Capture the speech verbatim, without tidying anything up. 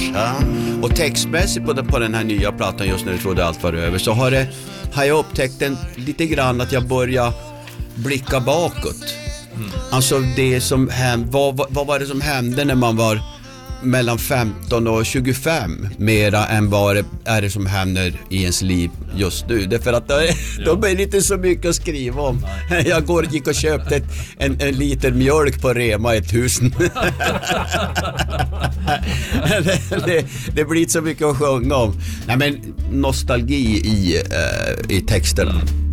Ja. Och textmässigt på den, på den här nya plattan, just när du trodde allt var över, så har, det, har jag upptäckt en, lite grann att jag börjar blicka bakåt. Mm. Alltså det som hände, vad, vad, vad var det som hände när man var mellan femton och tjugofem mera än vad det är det som händer i ens liv just nu. Därför att det, ja. Då blir det inte så mycket att skriva om. Nej. Jag går, gick och köpte ett, en, en liter mjölk på Rema i tusen. det, det, det blir inte så mycket att sjunga om. Nej, men nostalgi i, uh, i texterna.